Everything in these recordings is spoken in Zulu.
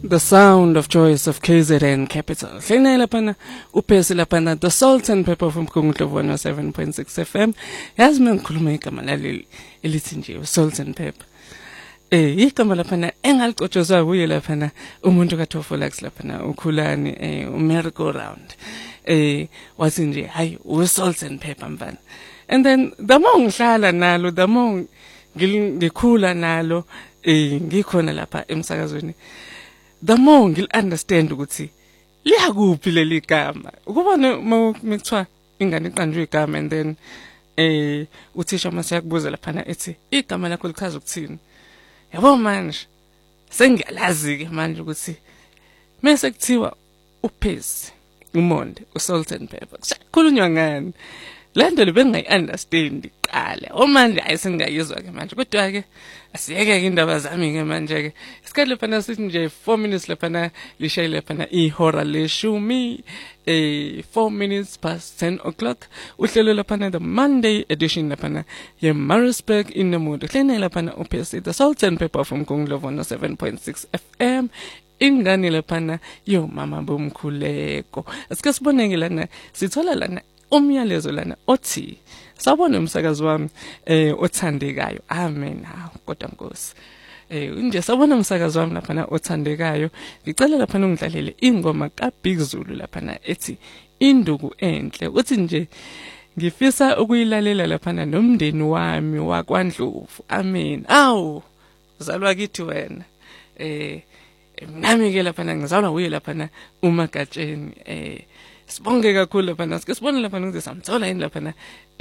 The sound of choice of KZN Capital. Hlene lapana uphesi lapana the Salt and Pepper from Kungutlovu 107.6 FM. Yazi mina ngikhuluma igama laleli elithi nje Salt and Pepper. Igama lapana engalicotshozwa kuye lapana umuntu kaThofolax lapana ukhulani merry-go round. Wathi nje hayi Salt and Pepper mfana. And then the more ngihlala nalo, the more ngikhula nalo ngikhona lapha emsakazweni, the more ngil understand ukuthi liyakuphi leli gama. Ukubona mekuthiwa ingane iqanjwe igama and then uthisha mase yakubuza lapha ethi igama lakho lichaza ukuthini. Yabo manje sengiyalazi ke manje ukuthi mase kuthiwa uphesi, umonde, Salt and Pepper. Kukhulunywa ngani? Lento bengayi-understand iqala. Manje ayisengayizwa ke manje. Kodwa ke asiyeke ke indaba zami ke manje ke. Isikhathi lapha sithi nje 4 minutes lapha lishayile lapha ihora leshumi 4 minutes past 10 o'clock. Uhlelo lapha the Monday edition lapha ye Maritzburg in the mood. Hlene lapha uphesi the Salt and Pepper from Kungutlovu 7.6 FM. Ingane lapha yo mama bomkhuleko. Asike siboneke lana sithola lana umyalezo lana othi sabona umsakazi wami othandekayo. Amen. Kodwa Nkosi. Nje sabona umsakazi wami lapha othandekayo. Ngicela lapha ungidlalele ingoma kaBig Zulu lapha ethi Induku Enhle. Uthi nje ngifisa ukuyilalela lapha nomndeni wami wakwaNdlovu. Amen. Awu uzalwa kithi wena. Nami ke lapha ngizalwa uye lapha uMagatsheni. Sibonge kakhulu lapha sike sibone lapha ukuthi samthola yini lapha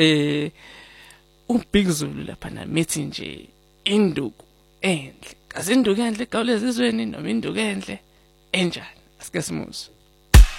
uBig Zulu lapha methi nje induku enhle. Kazinduku enhle gawulezizweni noma induku enhle enjani? Asike simuzwe.